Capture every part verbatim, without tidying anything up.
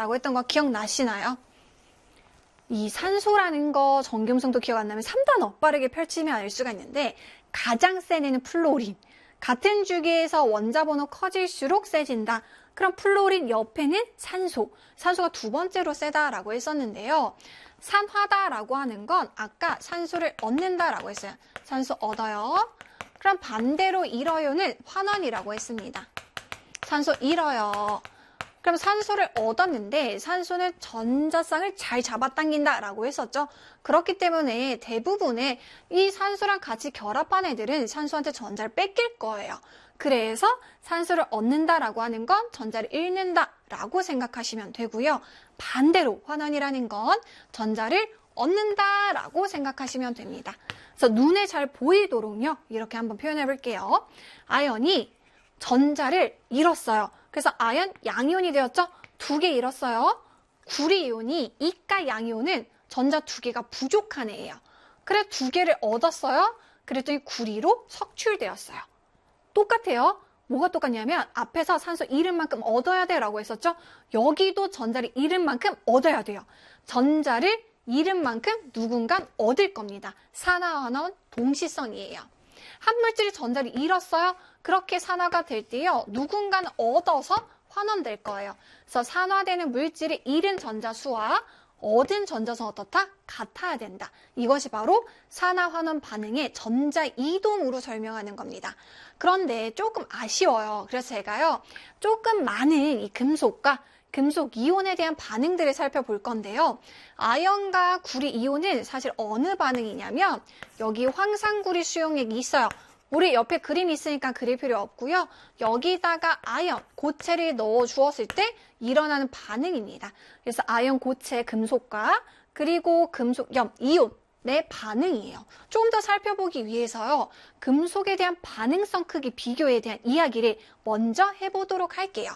라고 했던 거 기억나시나요? 이 산소라는 거 전기음성도 기억 안 나면 삼 단어 빠르게 펼치면 알 수가 있는데 가장 센 애는 플로린. 같은 주기에서 원자번호 커질수록 세진다. 그럼 플로린 옆에는 산소. 산소가 두 번째로 세다라고 했었는데요. 산화다라고 하는 건 아까 산소를 얻는다라고 했어요. 산소 얻어요. 그럼 반대로 잃어요는 환원이라고 했습니다. 산소 잃어요. 그럼 산소를 얻었는데 산소는 전자쌍을 잘 잡아당긴다라고 했었죠. 그렇기 때문에 대부분의 이 산소랑 같이 결합한 애들은 산소한테 전자를 뺏길 거예요. 그래서 산소를 얻는다라고 하는 건 전자를 잃는다라고 생각하시면 되고요. 반대로 환원이라는 건 전자를 얻는다라고 생각하시면 됩니다. 그래서 눈에 잘 보이도록요. 이렇게 한번 표현해 볼게요. 아연이 전자를 잃었어요. 그래서 아연 양이온이 되었죠? 두 개 잃었어요. 구리이온이 이가 양이온은 전자 두 개가 부족한 애예요. 그래서 두 개를 얻었어요. 그랬더니 구리로 석출되었어요. 똑같아요. 뭐가 똑같냐면 앞에서 산소 잃은 만큼 얻어야 돼라고 했었죠? 여기도 전자를 잃은 만큼 얻어야 돼요. 전자를 잃은 만큼 누군가 얻을 겁니다. 산화환원 동시성이에요. 한 물질이 전자를 잃었어요. 그렇게 산화가 될 때요. 누군가는 얻어서 환원될 거예요. 그래서 산화되는 물질이 잃은 전자수와 얻은 전자수는 어떻다? 같아야 된다. 이것이 바로 산화환원 반응의 전자 이동으로 설명하는 겁니다. 그런데 조금 아쉬워요. 그래서 제가요. 조금 많은 이 금속과 금속 이온에 대한 반응들을 살펴볼 건데요. 아연과 구리 이온은 사실 어느 반응이냐면 여기 황산구리 수용액이 있어요. 우리 옆에 그림이 있으니까 그릴 필요 없고요. 여기다가 아연, 고체를 넣어 주었을 때 일어나는 반응입니다. 그래서 아연, 고체, 금속과 그리고 금속염, 이온의 반응이에요. 조금 더 살펴보기 위해서요. 금속에 대한 반응성 크기 비교에 대한 이야기를 먼저 해보도록 할게요.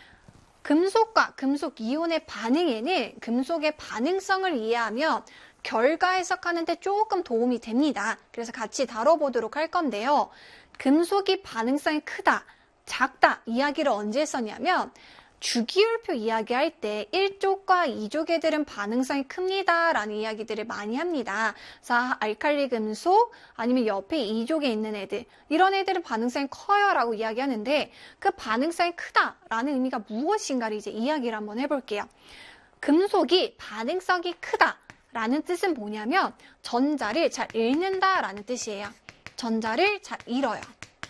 금속과 금속 이온의 반응에는 금속의 반응성을 이해하면 결과 해석하는 데 조금 도움이 됩니다. 그래서 같이 다뤄보도록 할 건데요. 금속이 반응성이 크다, 작다 이야기를 언제 했었냐면 주기율표 이야기할 때 일 족과 이 족 애들은 반응성이 큽니다 라는 이야기들을 많이 합니다. 그래서 알칼리 금속 아니면 옆에 이 족에 있는 애들 이런 애들은 반응성이 커요 라고 이야기하는데 그 반응성이 크다 라는 의미가 무엇인가를 이제 이야기를 한번 해볼게요. 금속이 반응성이 크다 라는 뜻은 뭐냐면 전자를 잘 잃는다 라는 뜻이에요. 전자를 잘 잃어요.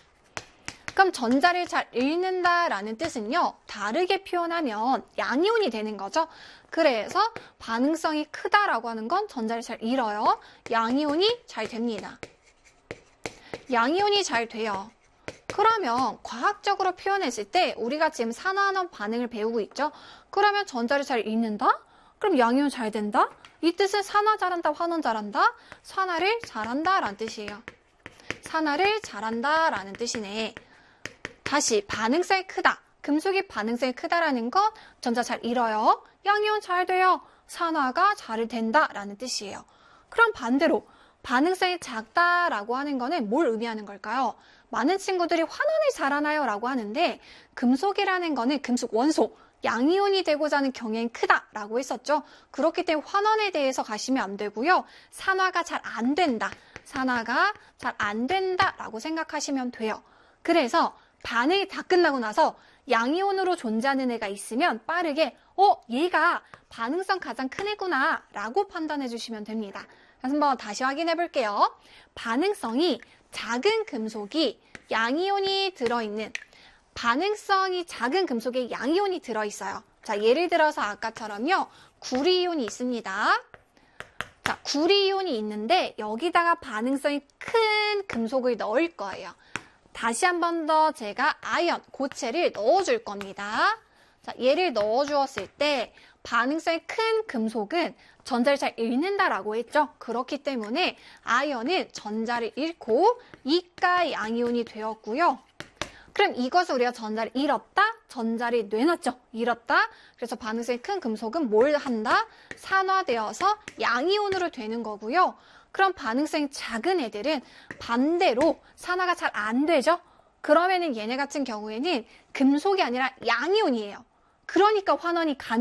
그럼 전자를 잘 잃는다 라는 뜻은요. 다르게 표현하면 양이온이 되는 거죠. 그래서 반응성이 크다라고 하는 건 전자를 잘 잃어요. 양이온이 잘 됩니다. 양이온이 잘 돼요. 그러면 과학적으로 표현했을 때 우리가 지금 산화환원 반응을 배우고 있죠. 그러면 전자를 잘 잃는다? 그럼 양이온 잘 된다? 이 뜻은 산화 잘한다, 환원 잘한다? 산화를 잘한다 라는 뜻이에요. 산화를 잘한다 라는 뜻이네. 다시 반응성이 크다. 금속이 반응성이 크다라는 건 전자 잘 잃어요. 양이온 잘 돼요. 산화가 잘 된다라는 뜻이에요. 그럼 반대로 반응성이 작다라고 하는 거는 뭘 의미하는 걸까요? 많은 친구들이 환원을 잘하나요? 라고 하는데 금속이라는 거는 금속 원소, 양이온이 되고자 하는 경향이 크다라고 했었죠. 그렇기 때문에 환원에 대해서 가시면 안 되고요. 산화가 잘 안 된다. 산화가 잘 안 된다라고 생각하시면 돼요. 그래서 반응이 다 끝나고 나서 양이온으로 존재하는 애가 있으면 빠르게 어? 얘가 반응성 가장 큰 애구나 라고 판단해 주시면 됩니다. 그래서 한번 다시 확인해 볼게요. 반응성이 작은 금속이 양이온이 들어있는 반응성이 작은 금속에 양이온이 들어있어요. 자, 예를 들어서 아까처럼요. 구리이온이 있습니다. 자, 구리이온이 있는데 여기다가 반응성이 큰 금속을 넣을 거예요. 다시 한 번 더 제가 아연, 고체를 넣어줄 겁니다. 자, 얘를 넣어주었을 때 반응성이 큰 금속은 전자를 잘 잃는다라고 했죠. 그렇기 때문에 아연은 전자를 잃고 이가 양이온이 되었고요. 그럼 이것을 우리가 전자를 잃었다, 전자를 내놨죠. 잃었다. 그래서 반응성이 큰 금속은 뭘 한다? 산화되어서 양이온으로 되는 거고요. 그럼 반응성이 작은 애들은 반대로 산화가 잘 안 되죠. 그러면은 얘네 같은 경우에는 금속이 아니라 양이온이에요. 그러니까 환원이 가능